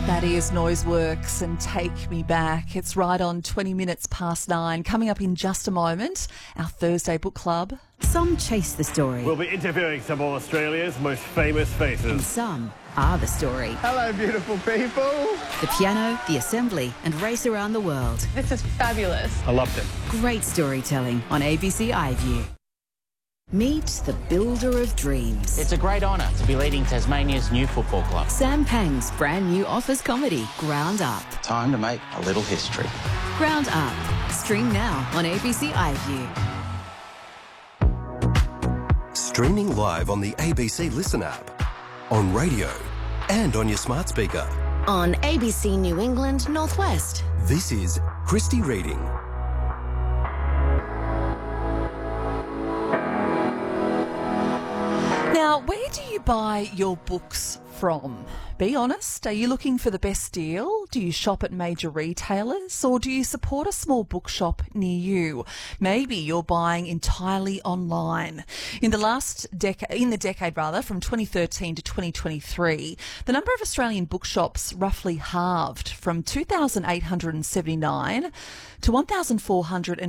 That is Noiseworks and Take Me Back. It's right on 20 minutes past 9. Coming up in just a moment, our Thursday book club. Some chase the story. We'll be interviewing some of Australia's most famous And faces. some are the story. Hello, beautiful people. The piano, the assembly, and race around the world. This is fabulous. I loved it. Great storytelling on ABC iView. Meet the builder of dreams. It's a great honour to be leading Tasmania's new football club. Sam Pang's brand new office comedy, Ground Up. Time to make a little history. Ground Up. Stream now on ABC iView. Streaming live on the ABC Listen app, on radio and on your smart speaker. On ABC New England Northwest. This is Christy Reading. Now, where do you buy your books from? Be honest, are you looking for the best deal? Do you shop at major retailers or do you support a small bookshop near you? Maybe you're buying entirely online. In the decade from 2013 to 2023, the number of Australian bookshops roughly halved from 2,879 to 1,400